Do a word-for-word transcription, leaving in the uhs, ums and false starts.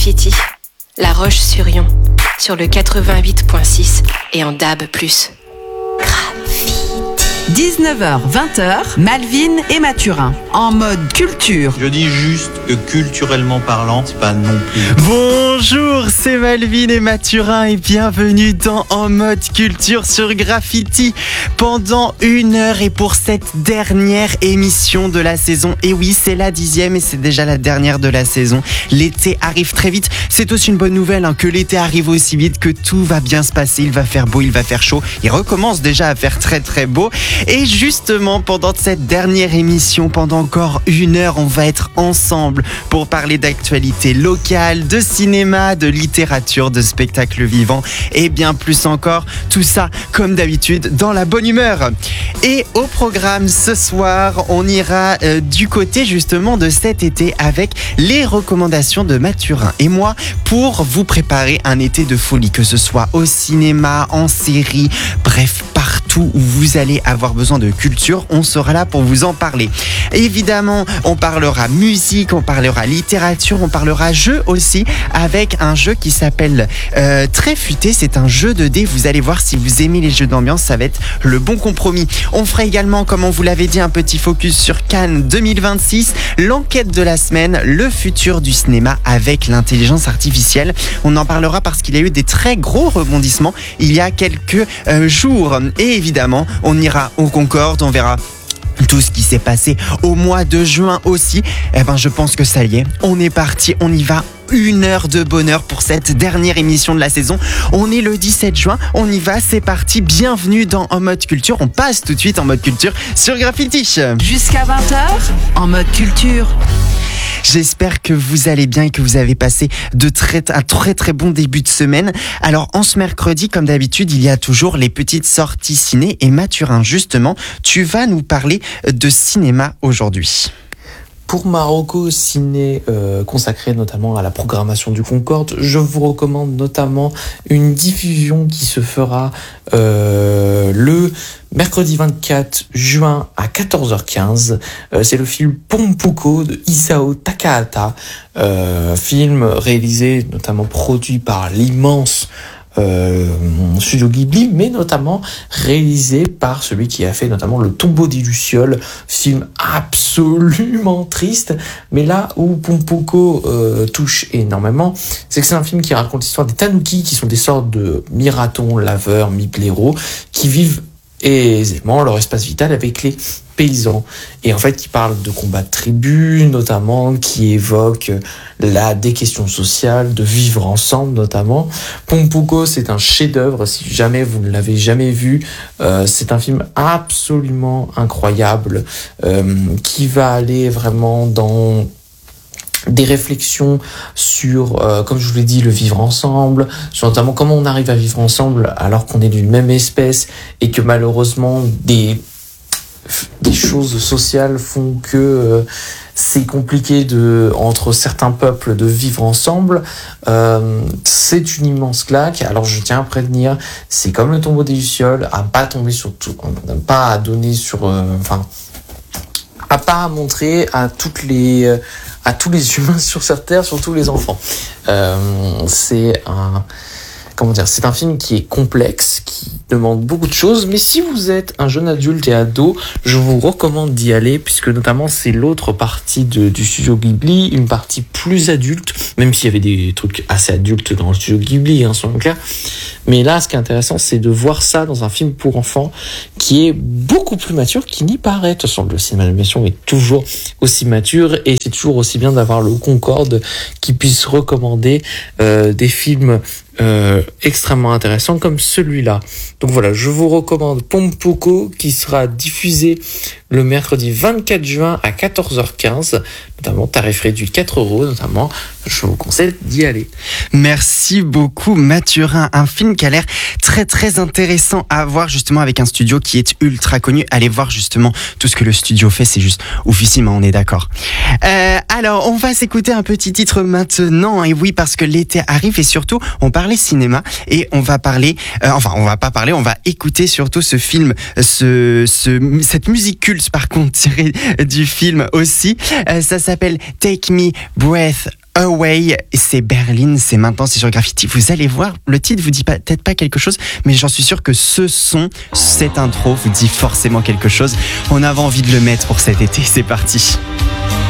Graffiti, La Roche-sur-Yon, sur le quatre-vingt-huit virgule six et en D A B plus. Graffiti. dix-neuf heures vingt, Malvin et Mathurin, en mode culture. Je dis juste que culturellement parlant, c'est pas non plus... Bonjour, c'est Malvin et Mathurin et bienvenue dans En mode culture sur Graffiti pendant une heure et pour cette dernière émission de la saison. Et oui, c'est la dixième et c'est déjà la dernière de la saison. L'été arrive très vite. C'est aussi une bonne nouvelle hein, que l'été arrive aussi vite, que tout va bien se passer. Il va faire beau, il va faire chaud. Il recommence déjà à faire très très beau. Et justement, pendant cette dernière émission, pendant encore une heure, on va être ensemble pour parler d'actualité locale, de cinéma, de littérature, de spectacle vivant et bien plus encore. Tout ça, comme d'habitude, dans la bonne humeur. Et au programme ce soir, on ira euh, du côté justement de cet été avec les recommandations de Mathurin et moi pour vous préparer un été de folie, que ce soit au cinéma, en série, bref, partout où vous allez avoir besoin de culture, on sera là pour vous en parler. Évidemment, on parlera musique, on parlera littérature, on parlera jeu aussi avec un jeu qui s'appelle euh, Très Futé. C'est un jeu de dés. Vous allez voir, si vous aimez les jeux d'ambiance, ça va être le bon compromis. On fera également, comme on vous l'avait dit, un petit focus sur Cannes deux mille vingt-six, l'enquête de la semaine, le futur du cinéma avec l'intelligence artificielle. On en parlera parce qu'il y a eu des très gros rebondissements il y a quelques euh, jours. Et évidemment, on ira au Concorde, on verra tout ce qui s'est passé au mois de juin aussi. Eh ben, je pense que ça y est, on est parti, on y va. Une heure de bonheur pour cette dernière émission de la saison. On est le dix-sept juin, on y va, c'est parti. Bienvenue dans En mode culture. On passe tout de suite en mode culture sur Graffiti. Jusqu'à vingt heures, en mode culture. J'espère que vous allez bien et que vous avez passé de très, un très très bon début de semaine. Alors en ce mercredi, comme d'habitude, il y a toujours les petites sorties ciné. Et Mathurin, justement, tu vas nous parler de cinéma aujourd'hui. Pour Marocco Ciné, euh, consacré notamment à la programmation du Concorde, je vous recommande notamment une diffusion qui se fera euh, le mercredi vingt-quatre juin à quatorze heures quinze. Euh, c'est le film Pompoko de Isao Takahata, euh, film réalisé, notamment produit par l'immense Euh, Studio Ghibli, mais notamment réalisé par celui qui a fait notamment Le Tombeau des Lucioles, film absolument triste, mais là où Pompoko euh, touche énormément, c'est que c'est un film qui raconte l'histoire des Tanuki, qui sont des sortes de mi-ratons, laveurs, mi-blaireaux, qui vivent aisément leur espace vital avec les paysans. Et en fait, qui parle de combats de tribus, notamment, qui évoque là des questions sociales, de vivre ensemble, notamment. Pompoko, c'est un chef-d'œuvre. Si jamais vous ne l'avez jamais vu, euh, c'est un film absolument incroyable, euh, qui va aller vraiment dans des réflexions sur, euh, comme je vous l'ai dit, le vivre ensemble, sur notamment comment on arrive à vivre ensemble alors qu'on est d'une même espèce et que malheureusement des des choses sociales font que euh, c'est compliqué de entre certains peuples de vivre ensemble. Euh, c'est une immense claque. Alors je tiens à prévenir, c'est comme Le Tombeau des Lucioles, à pas tomber sur tout, pas à donner sur, euh, enfin, à pas montrer à toutes les euh, à tous les humains sur cette terre, surtout les enfants. Euh, c'est un Comment dire, c'est un film qui est complexe, qui demande beaucoup de choses, mais si vous êtes un jeune adulte et ado, je vous recommande d'y aller, puisque notamment c'est l'autre partie de, du studio Ghibli, une partie plus adulte, même s'il y avait des trucs assez adultes dans le studio Ghibli, hein, soyons clairs. Mais là, ce qui est intéressant, c'est de voir ça dans un film pour enfants qui est beaucoup plus mature qu'il n'y paraît. De toute façon, le cinéma d'animation est toujours aussi mature et c'est toujours aussi bien d'avoir le Concorde qui puisse recommander euh, des films Euh, extrêmement intéressant comme celui-là. Donc voilà, je vous recommande Pompoko qui sera diffusé le mercredi vingt-quatre juin à quatorze heures quinze, notamment tarif réduit quatre euros, notamment, je vous conseille d'y aller. Merci beaucoup Mathurin, un film qui a l'air très très intéressant à voir justement avec un studio qui est ultra connu. Allez voir justement tout ce que le studio fait, c'est juste oufissime, on est d'accord. Euh, alors on va s'écouter un petit titre maintenant, et oui parce que l'été arrive et surtout on parlait cinéma et on va parler, euh, enfin on va pas parler, on va écouter surtout ce film, ce, ce cette musique culte par contre tirée du film aussi. Euh, ça s'appelle Take Me Breath Away, c'est Berlin, c'est maintenant, c'est sur Graffiti. Vous allez voir, le titre vous dit pas, peut-être pas quelque chose, mais j'en suis sûr que ce son, cette intro vous dit forcément quelque chose. On avait envie de le mettre pour cet été, c'est parti.